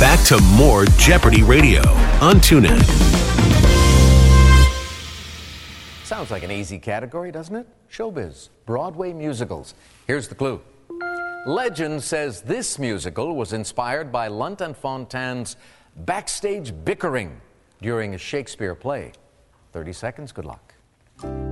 Back to more Jeopardy Radio on TuneIn. Sounds like an easy category, doesn't it? Showbiz, Broadway musicals. Here's the clue. Legend says this musical was inspired by Lunt and Fontaine's backstage bickering during a Shakespeare play. 30 seconds, good luck.